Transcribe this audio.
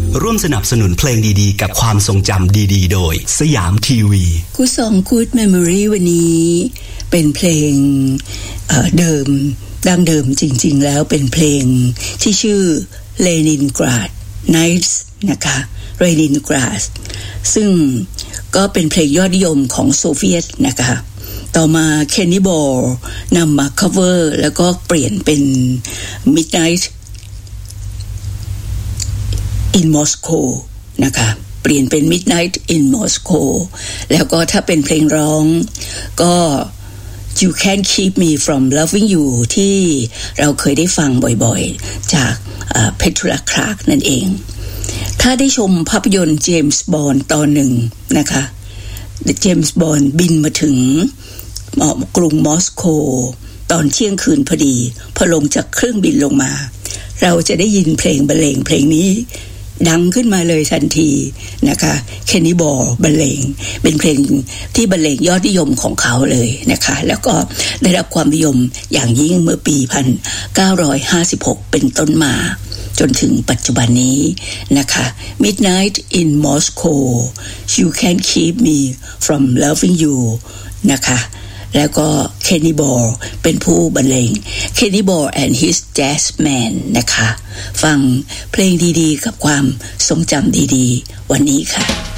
ร่วมสนับสนุนเพลงดีๆกับความทรงจำดีๆโดยสยามทีวีกูซองกู๊ดเมมโมรี่วันนี้เป็นเพลงเดิมดั้งเดิมจริงๆแล้วเป็นเพลงที่ชื่อ Leningrad Nights นะคะ Leningrad ซึ่งก็เป็นเพลงยอดนิยมของโซเวียตนะคะต่อมา Kenny Ball นำมา cover แล้วก็เปลี่ยนเป็น Midnight in Moscow นะคะเปลี่ยนเป็น Midnight in Moscow แล้วก็ถ้าเป็นเพลงร้องก็ You Can't Keep Me From Loving You ที่เราเคยได้ฟังบ่อยๆจากPetula Clark นั่นเองถ้าได้ชมภาพยนตร์เจมส์บอนด์ตอนหนึ่งนะคะเจมส์บอนด์บินมาถึงกรุงมอสโกตอนเที่ยงคืนพอดีพอลงจากเครื่องบินลงมาเราจะได้ยินเพลงบรรเลงเพลงนี้ดังขึ้นมาเลยทันทีนะคะเคนนี่บอลบรรเลงเป็นเพลงที่บรรเลงยอดนิยมของเขาเลยนะคะแล้วก็ได้รับความนิยมอย่างยิ่งเมื่อปี1956เป็นต้นมาจนถึงปัจจุบันนี้นะคะ Midnight in Moscow You Can't Keep Me From Loving You นะคะแล้วก็ Kenny Ball เป็นผู้บรรเลง Kenny Ball and his Jazz Band นะคะฟังเพลงดีๆกับความทรงจำดีๆวันนี้ค่ะ